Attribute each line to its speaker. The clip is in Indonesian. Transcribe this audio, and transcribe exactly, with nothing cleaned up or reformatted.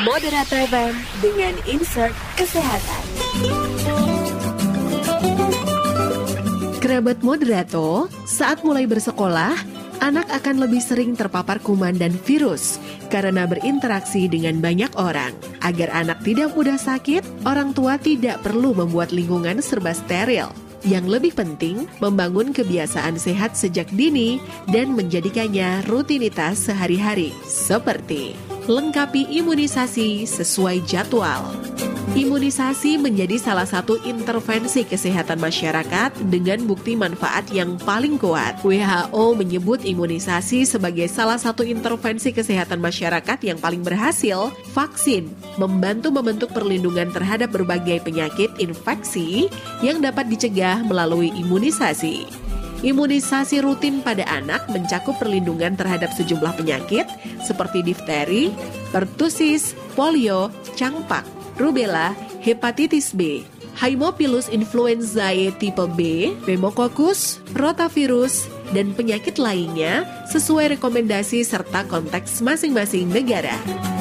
Speaker 1: Moderator F M dengan insert kesehatan.
Speaker 2: Kerabat Moderato, saat mulai bersekolah, anak akan lebih sering terpapar kuman dan virus karena berinteraksi dengan banyak orang. Agar anak tidak mudah sakit, orang tua tidak perlu membuat lingkungan serba steril. Yang lebih penting, membangun kebiasaan sehat sejak dini dan menjadikannya rutinitas sehari-hari. Seperti lengkapi imunisasi sesuai jadwal. Imunisasi menjadi salah satu intervensi kesehatan masyarakat dengan bukti manfaat yang paling kuat. W H O menyebut imunisasi sebagai salah satu intervensi kesehatan masyarakat yang paling berhasil. Vaksin membantu membentuk perlindungan terhadap berbagai penyakit infeksi yang dapat dicegah melalui imunisasi. Imunisasi rutin pada anak mencakup perlindungan terhadap sejumlah penyakit seperti difteri, pertusis, polio, campak, rubella, hepatitis B, Haemophilus influenzae tipe B, pneumococcus, rotavirus, dan penyakit lainnya sesuai rekomendasi serta konteks masing-masing negara.